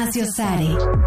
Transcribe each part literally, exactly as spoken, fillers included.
Maciosare.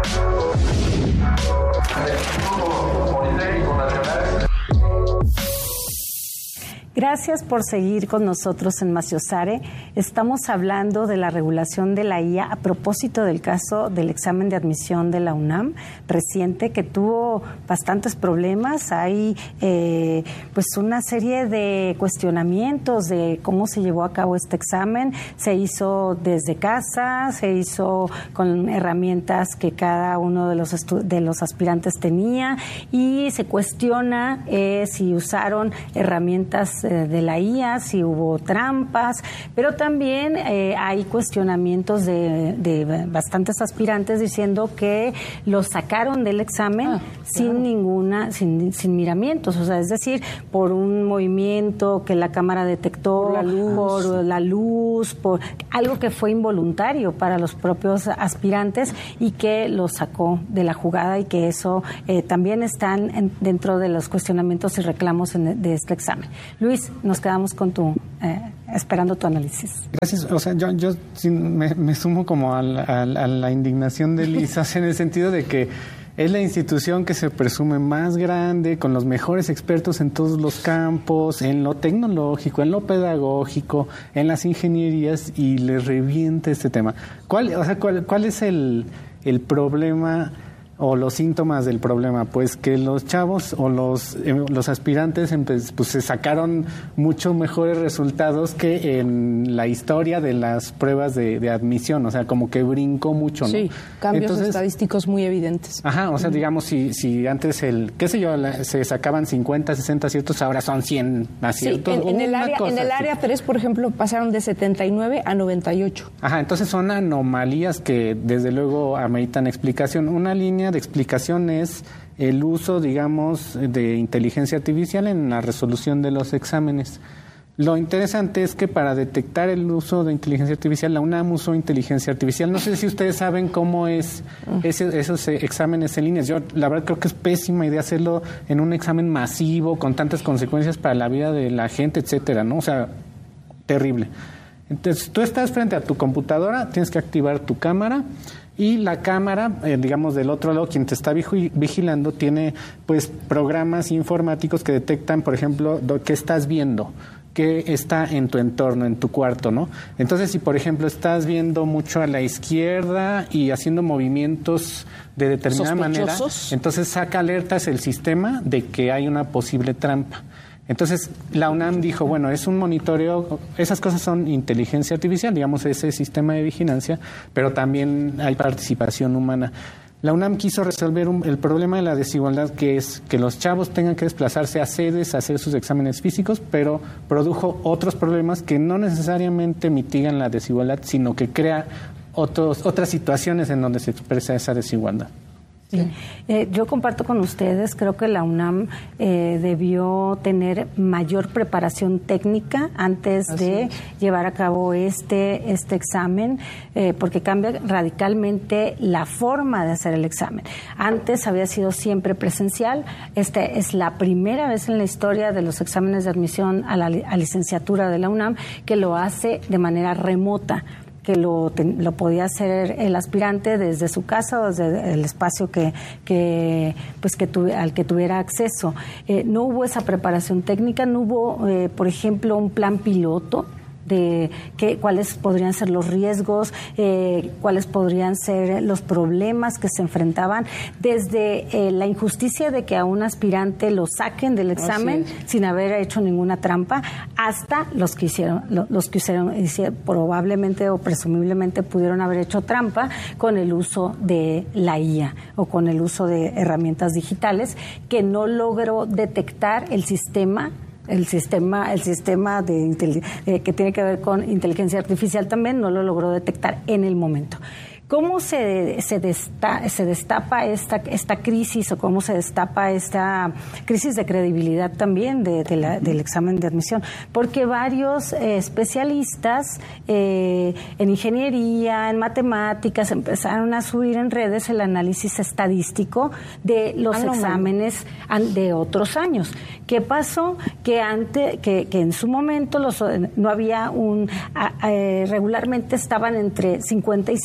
Gracias por seguir con nosotros en Maciosare. Estamos hablando de la regulación de la I A a propósito del caso del examen de admisión de la UNAM reciente, que tuvo bastantes problemas. Hay eh, pues una serie de cuestionamientos de cómo se llevó a cabo este examen. Se hizo desde casa, se hizo con herramientas que cada uno de los estu- de los aspirantes tenía, y se cuestiona eh, si usaron herramientas de la I A, si hubo trampas, pero también eh, hay cuestionamientos de, de bastantes aspirantes diciendo que lo sacaron del examen ah, sin claro. ninguna, sin, sin miramientos, o sea, es decir, por un movimiento que la cámara detectó, por la luz, por, la luz, por algo que fue involuntario para los propios aspirantes y que lo sacó de la jugada, y que eso eh, también están en, dentro de los cuestionamientos y reclamos en, de este examen. Luis, nos quedamos con tu, eh, esperando tu análisis. Gracias. O sea, yo, yo sí, me, me sumo como a la, a la indignación de Lisa, en el sentido de que es la institución que se presume más grande, con los mejores expertos en todos los campos, en lo tecnológico, en lo pedagógico, en las ingenierías, y le revienta este tema. ¿Cuál, o sea, cuál, cuál es el, el problema o los síntomas del problema? Pues que los chavos o los eh, los aspirantes pues se sacaron mucho mejores resultados que en la historia de las pruebas de, de admisión, o sea, como que brincó mucho, ¿no? Sí, cambios Entonces, estadísticos muy evidentes. Ajá, o sea, digamos, si si antes el, qué sé yo, la, se sacaban cincuenta, sesenta aciertos, ahora son cien aciertos. Sí, en, en el área, en el así. área tres, por ejemplo, pasaron de setenta y nueve a noventa y ocho. Ajá, entonces son anomalías que desde luego ameritan explicación. Una línea de explicación es el uso, digamos, de inteligencia artificial en la resolución de los exámenes. Lo interesante es que para detectar el uso de inteligencia artificial, la UNAM usó inteligencia artificial. No sé si ustedes saben cómo es ese, esos exámenes en línea. Yo, la verdad, creo que es pésima idea hacerlo en un examen masivo con tantas consecuencias para la vida de la gente, etcétera, ¿no? O sea, terrible. Entonces, tú estás frente a tu computadora, tienes que activar tu cámara, y la cámara, eh, digamos, del otro lado, quien te está vigilando, tiene pues programas informáticos que detectan, por ejemplo, qué estás viendo, qué está en tu entorno, en tu cuarto, ¿no? Entonces, si por ejemplo estás viendo mucho a la izquierda y haciendo movimientos de determinada manera, entonces saca alertas el sistema de que hay una posible trampa. Entonces, la UNAM dijo, bueno, es un monitoreo, esas cosas son inteligencia artificial, digamos, ese sistema de vigilancia, pero también hay participación humana. La UNAM quiso resolver un, el problema de la desigualdad, que es que los chavos tengan que desplazarse a sedes a hacer sus exámenes físicos, pero produjo otros problemas que no necesariamente mitigan la desigualdad, sino que crea otros, otras situaciones en donde se expresa esa desigualdad. Sí. Eh, yo comparto con ustedes, creo que la UNAM eh, debió tener mayor preparación técnica antes Así de es. llevar a cabo este, este examen, eh, porque cambia radicalmente la forma de hacer el examen. Antes había sido siempre presencial, esta es la primera vez en la historia de los exámenes de admisión a la a licenciatura de la UNAM que lo hace de manera remota, que lo, lo podía hacer el aspirante desde su casa o desde el espacio que, que pues que tuve, al que tuviera acceso. Eh, no hubo esa preparación técnica, no hubo, eh, por ejemplo, un plan piloto de qué, cuáles podrían ser los riesgos, eh, cuáles podrían ser los problemas que se enfrentaban, desde eh, la injusticia de que a un aspirante lo saquen del examen sin haber hecho ninguna trampa, hasta los que hicieron, los que hicieron, hicieron probablemente o presumiblemente pudieron haber hecho trampa con el uso de la I A o con el uso de herramientas digitales que no logró detectar el sistema El sistema, el sistema de, eh, que tiene que ver con inteligencia artificial también no lo logró detectar en el momento. ¿Cómo se, se, desta, se destapa esta, esta crisis o cómo se destapa esta crisis de credibilidad también de, de la, del examen de admisión? Porque varios eh, especialistas eh, en ingeniería, en matemáticas, empezaron a subir en redes el análisis estadístico de los ah, no, exámenes no. de otros años. ¿Qué pasó? Que antes, que, que en su momento los, no había un, a, a, regularmente estaban entre cincuenta y setenta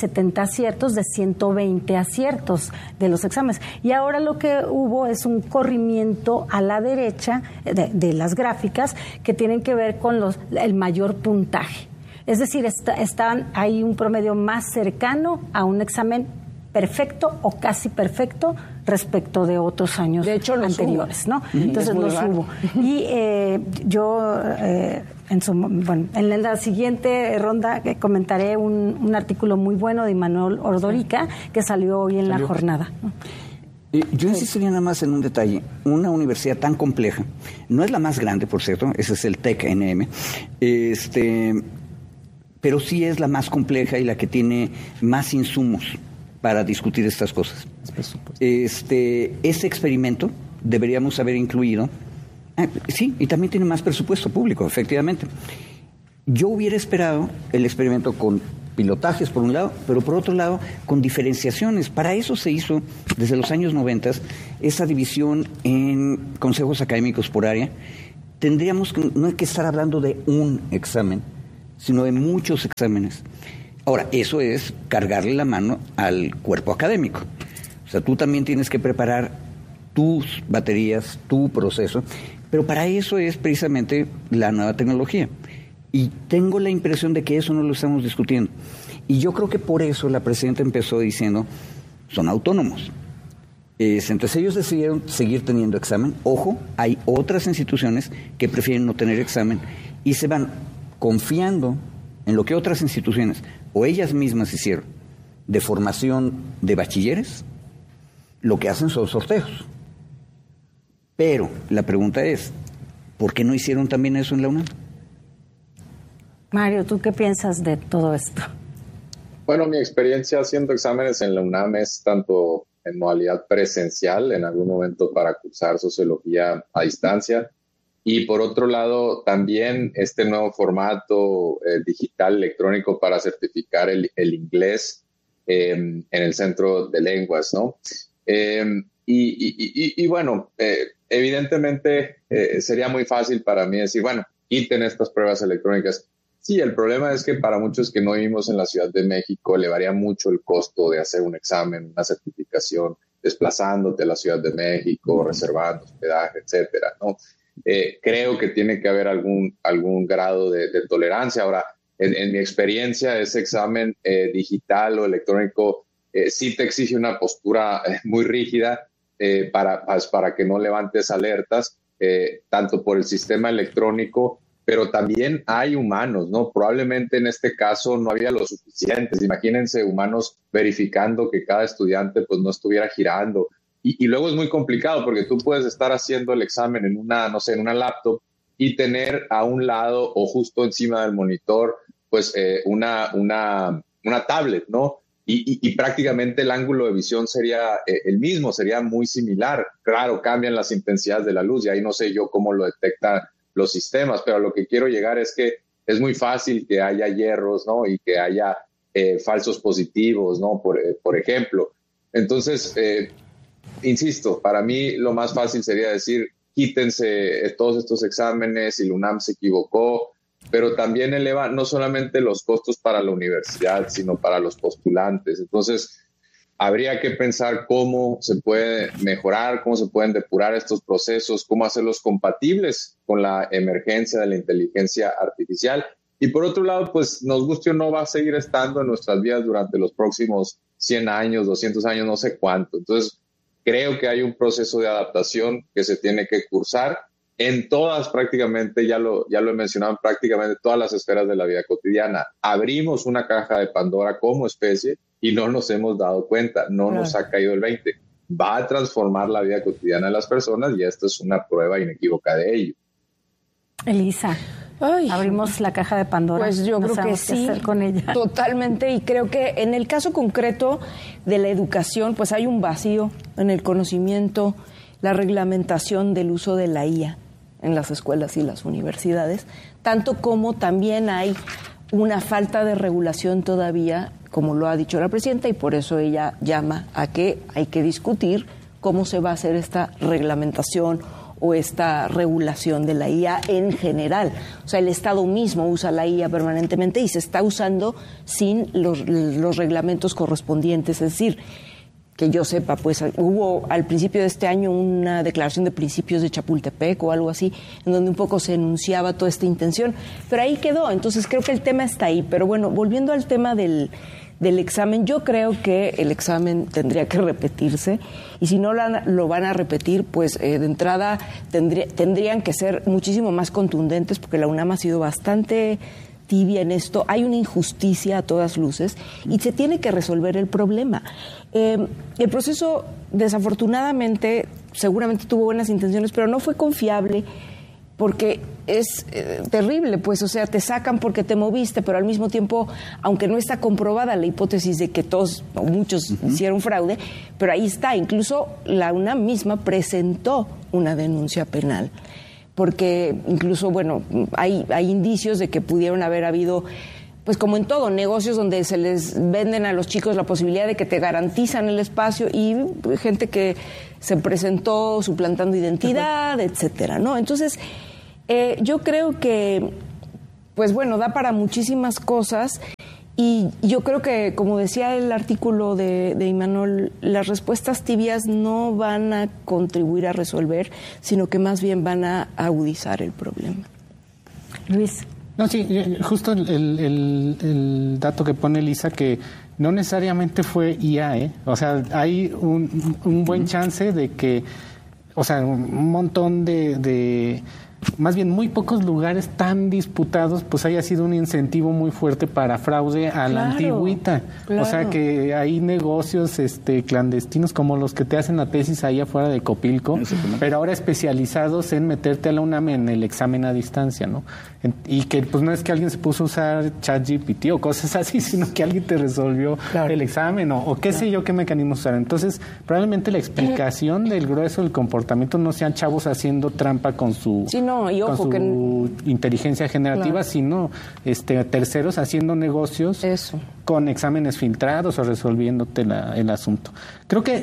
aciertos de ciento veinte aciertos de los exámenes. Y ahora lo que hubo es un corrimiento a la derecha de, de las gráficas que tienen que ver con los, el mayor puntaje. Es decir, está, están, hay un promedio más cercano a un examen perfecto o casi perfecto respecto de otros años de hecho, anteriores, ¿no? Uh-huh. Entonces los hubo. Y eh, yo eh, en, su, bueno, en la siguiente ronda eh, comentaré un, un artículo muy bueno de Imanol Ordorica que salió hoy en ¿Salió? la jornada, ¿no? Eh, yo insistiría nada más en un detalle. Una universidad tan compleja, no es la más grande, por cierto, ese es el TEC N M, este, pero sí es la más compleja y la que tiene más insumos para discutir estas cosas. Este, ese experimento deberíamos haber incluido, ah, sí, y también tiene más presupuesto público, efectivamente. Yo hubiera esperado el experimento con pilotajes por un lado, pero por otro lado con diferenciaciones. Para eso se hizo desde los años noventas esa división en consejos académicos por área. Tendríamos que, no hay que estar hablando de un examen, sino de muchos exámenes. Ahora, eso es cargarle la mano al cuerpo académico. O sea, tú también tienes que preparar tus baterías, tu proceso, pero para eso es precisamente la nueva tecnología. Y tengo la impresión de que eso no lo estamos discutiendo. Y yo creo que por eso la presidenta empezó diciendo, son autónomos. Es, entonces ellos decidieron seguir teniendo examen. Ojo, hay otras instituciones que prefieren no tener examen y se van confiando en lo que otras instituciones o ellas mismas hicieron de formación de bachilleres. Lo que hacen son sorteos. Pero la pregunta es, ¿por qué no hicieron también eso en la UNAM? Mario, ¿tú qué piensas de todo esto? Bueno, mi experiencia haciendo exámenes en la UNAM es tanto en modalidad presencial, en algún momento para cursar sociología a distancia, y por otro lado también este nuevo formato eh, digital electrónico para certificar el, el inglés eh, en el Centro de Lenguas, ¿no? Eh, y, y, y, y bueno, eh, evidentemente eh, sería muy fácil para mí decir, bueno, quiten estas pruebas electrónicas. Sí, el problema es que para muchos que no vivimos en la Ciudad de México le varía mucho el costo de hacer un examen, una certificación, desplazándote a la Ciudad de México, reservando hospedaje, etcétera, ¿no? Eh, creo que tiene que haber algún, algún grado de, de tolerancia. Ahora, en, en mi experiencia, ese examen eh, digital o electrónico eh, sí te exige una postura eh, muy rígida eh, para, pues, para que no levantes alertas, eh, tanto por el sistema electrónico, pero también hay humanos, ¿no? Probablemente en este caso no había lo suficientes. Imagínense humanos verificando que cada estudiante pues no estuviera girando. Y, y luego es muy complicado porque tú puedes estar haciendo el examen en una, no sé, en una laptop y tener a un lado o justo encima del monitor pues eh, una, una, una tablet, ¿no? Y, y, y prácticamente el ángulo de visión sería eh, el mismo, sería muy similar. Claro, cambian las intensidades de la luz y ahí no sé yo cómo lo detectan los sistemas, pero a lo que quiero llegar es que es muy fácil que haya hierros, ¿no? Y que haya eh, falsos positivos, ¿no? Por, eh, por ejemplo. Entonces, eh, insisto, para mí lo más fácil sería decir, quítense eh, todos estos exámenes y la UNAM se equivocó, pero también eleva no solamente los costos para la universidad, sino para los postulantes. Entonces, habría que pensar cómo se puede mejorar, cómo se pueden depurar estos procesos, cómo hacerlos compatibles con la emergencia de la inteligencia artificial. Y por otro lado, pues nos guste o no, va a seguir estando en nuestras vidas durante los próximos cien años, doscientos años, no sé cuánto. Entonces, creo que hay un proceso de adaptación que se tiene que cursar en todas prácticamente, ya lo, ya lo he mencionado, en prácticamente todas las esferas de la vida cotidiana. Abrimos una caja de Pandora como especie y no nos hemos dado cuenta, no claro. nos ha caído el veinte. Va a transformar la vida cotidiana de las personas y esta es una prueba inequívoca de ello. Elisa, Ay, abrimos la caja de Pandora. Pues yo no creo que sí, con ella. Totalmente, y creo que en el caso concreto de la educación, pues hay un vacío en el conocimiento, la reglamentación del uso de la I A en las escuelas y las universidades, tanto como también hay una falta de regulación todavía, como lo ha dicho la presidenta, y por eso ella llama a que hay que discutir cómo se va a hacer esta reglamentación o esta regulación de la I A en general. O sea, el Estado mismo usa la I A permanentemente y se está usando sin los, los reglamentos correspondientes. Es decir, que yo sepa, pues hubo al principio de este año una declaración de principios de Chapultepec o algo así, en donde un poco se enunciaba toda esta intención, pero ahí quedó. Entonces creo que el tema está ahí. Pero bueno, volviendo al tema del, del examen, yo creo que el examen tendría que repetirse, y si no lo, lo van a repetir, pues eh, de entrada tendría, tendrían que ser muchísimo más contundentes, porque la UNAM ha sido bastante tibia en esto. Hay una injusticia a todas luces y se tiene que resolver el problema. Eh, el proceso, desafortunadamente, seguramente tuvo buenas intenciones, pero no fue confiable, porque es eh, terrible, pues, o sea, te sacan porque te moviste, pero al mismo tiempo, aunque no está comprobada la hipótesis de que todos o muchos uh-huh. hicieron fraude, pero ahí está. Incluso la UNAM misma presentó una denuncia penal, porque incluso, bueno, hay, hay indicios de que pudieron haber habido, pues como en todo, negocios donde se les venden a los chicos la posibilidad de que te garantizan el espacio, y gente que se presentó suplantando identidad, etcétera, ¿no? Entonces, eh, yo creo que, pues bueno, da para muchísimas cosas. Y yo creo que, como decía el artículo de, de Imanol, las respuestas tibias no van a contribuir a resolver, sino que más bien van a agudizar el problema. Luis. No, sí, justo el, el, el dato que pone Lisa, que no necesariamente fue I A, ¿eh? O sea, hay un, un buen chance de que, o sea, un montón de... de más bien muy pocos lugares tan disputados, pues haya sido un incentivo muy fuerte para fraude a claro, la antigüita. Claro. O sea, que hay negocios este clandestinos como los que te hacen la tesis ahí afuera de Copilco, pero ahora especializados en meterte a la UNAM en el examen a distancia, ¿no? Y que pues no es que alguien se puso a usar ChatGPT o cosas así, sino que alguien te resolvió claro. el examen o, o qué claro. sé yo qué mecanismos usar. Entonces, probablemente la explicación del grueso del comportamiento no sean chavos haciendo trampa con su... Sí, no. Y ojo, con su que... inteligencia generativa, claro. sino este, terceros haciendo negocios Eso. con exámenes filtrados o resolviéndote la, el asunto. Creo que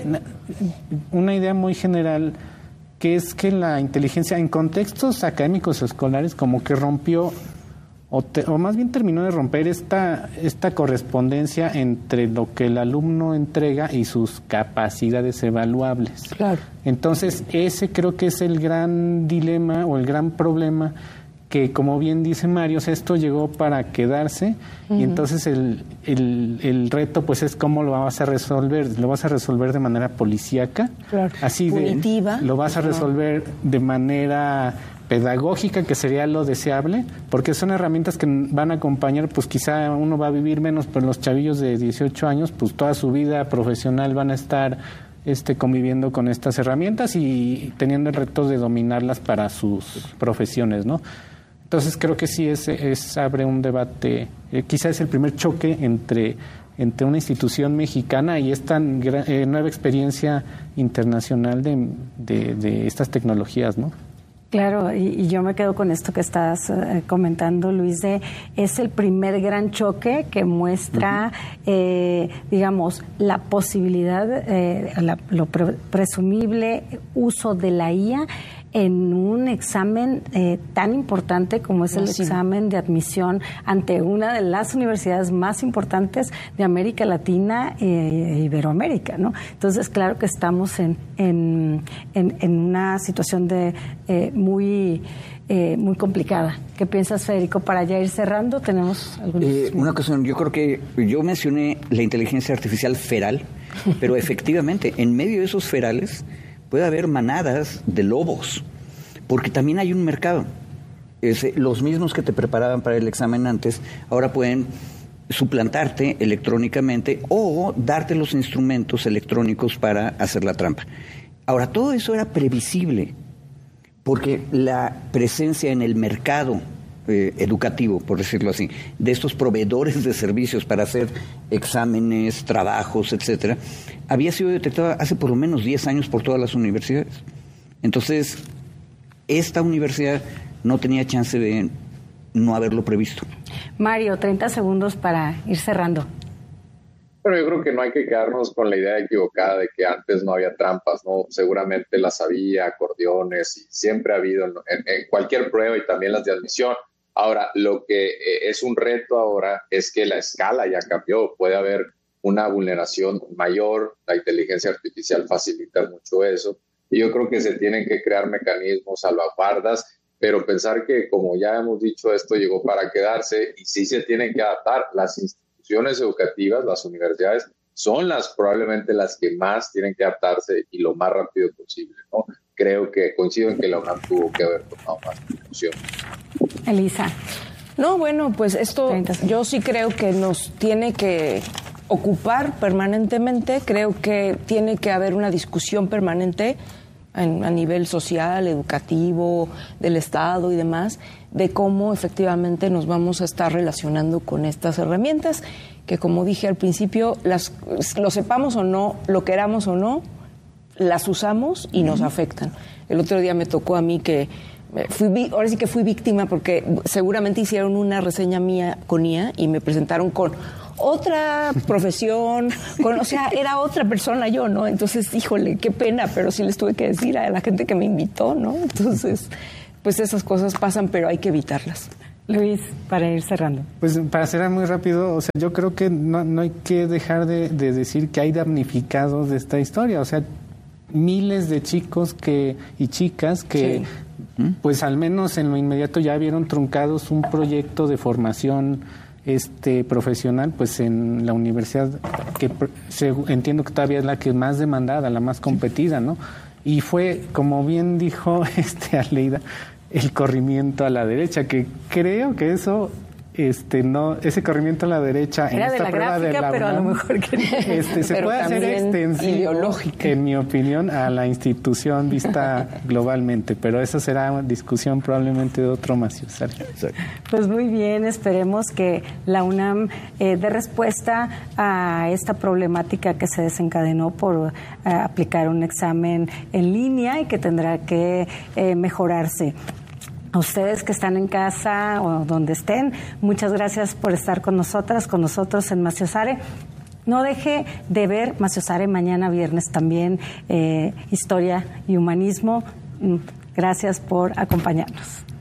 una idea muy general, que es que la inteligencia en contextos académicos o escolares como que rompió, o, te, o más bien terminó de romper esta, esta correspondencia entre lo que el alumno entrega y sus capacidades evaluables. Claro. Entonces, ese creo que es el gran dilema o el gran problema que, como bien dice Mario, esto llegó para quedarse uh-huh. y entonces el, el, el reto pues es cómo lo vas a resolver. ¿Lo vas a resolver de manera policíaca? Claro. Así Punitiva. De, ¿Lo vas a resolver de manera pedagógica, que sería lo deseable? Porque son herramientas que van a acompañar, pues quizá uno va a vivir menos, pero los chavillos de dieciocho años, pues toda su vida profesional van a estar este, conviviendo con estas herramientas y teniendo el reto de dominarlas para sus profesiones, ¿no? Entonces creo que sí es, es abre un debate, eh, quizá es el primer choque entre, entre una institución mexicana y esta eh, nueva experiencia internacional de, de, de estas tecnologías, ¿no? Claro, y, y yo me quedo con esto que estás eh, comentando, Luis, de es el primer gran choque que muestra, uh-huh. eh, digamos, la posibilidad, eh, la, lo pre- presumible uso de la I A en un examen eh, tan importante como es el sí. examen de admisión ante una de las universidades más importantes de América Latina e Iberoamérica, ¿no? Entonces, claro que estamos en, en, en, en una situación de eh, muy... Eh, muy complicada. ¿Qué piensas, Federico? Para ya ir cerrando, tenemos algunos... Eh, una cuestión, yo creo que yo mencioné la inteligencia artificial feral, pero efectivamente, en medio de esos ferales puede haber manadas de lobos, porque también hay un mercado. Es, los mismos que te preparaban para el examen antes, ahora pueden suplantarte electrónicamente o darte los instrumentos electrónicos para hacer la trampa. Ahora, todo eso era previsible, porque la presencia en el mercado eh, educativo, por decirlo así, de estos proveedores de servicios para hacer exámenes, trabajos, etcétera, había sido detectada hace por lo menos diez años por todas las universidades. Entonces, esta universidad no tenía chance de no haberlo previsto. Mario, treinta segundos para ir cerrando. Pero yo creo que no hay que quedarnos con la idea equivocada de que antes no había trampas, ¿no? Seguramente las había, acordeones, y siempre ha habido en, en cualquier prueba y también las de admisión. Ahora, lo que eh, es un reto ahora es que la escala ya cambió. Puede haber una vulneración mayor, la inteligencia artificial facilita mucho eso. Y yo creo que se tienen que crear mecanismos, salvaguardas, pero pensar que, como ya hemos dicho, esto llegó para quedarse y sí se tienen que adaptar. Las instituciones educativas, las universidades, son las probablemente las que más tienen que adaptarse y lo más rápido posible, ¿no? Creo que coincido en que la UNAM tuvo que haber tomado más precauciones. Elisa. No, bueno, pues esto yo sí creo que nos tiene que ocupar permanentemente, creo que tiene que haber una discusión permanente en, a nivel social, educativo, del Estado y demás, de cómo efectivamente nos vamos a estar relacionando con estas herramientas, que como dije al principio, las, lo sepamos o no, lo queramos o no, las usamos y nos afectan. El otro día me tocó a mí que Fui, ahora sí que fui víctima porque seguramente hicieron una reseña mía con I A y me presentaron con otra profesión, con, o sea, era otra persona yo, ¿no? Entonces, híjole, qué pena, pero sí les tuve que decir a la gente que me invitó, ¿no? Entonces, pues esas cosas pasan, pero hay que evitarlas. Luis, para ir cerrando. Pues para cerrar muy rápido, o sea, yo creo que no, no hay que dejar de, de decir que hay damnificados de esta historia, o sea, miles de chicos que y chicas que... Sí. Pues al menos en lo inmediato ya vieron truncados un proyecto de formación este profesional, pues en la universidad que se, entiendo que todavía es la que es más demandada, la más competida, ¿no? Y fue, como bien dijo este Aleida, el corrimiento a la derecha, que creo que eso este no ese corrimiento a la derecha era en esta de la prueba gráfica, de la pero UNAM, a lo mejor que este, se puede hacer extensivo, en mi opinión, a la institución vista globalmente, pero esa será una discusión probablemente de otro Maciosare. Pues muy bien, esperemos que la UNAM eh, dé respuesta a esta problemática que se desencadenó por eh, aplicar un examen en línea y que tendrá que eh, mejorarse. A ustedes que están en casa o donde estén, muchas gracias por estar con nosotras, con nosotros en Maciosare. No deje de ver Maciosare mañana viernes también, eh, Historia y Humanismo. Gracias por acompañarnos.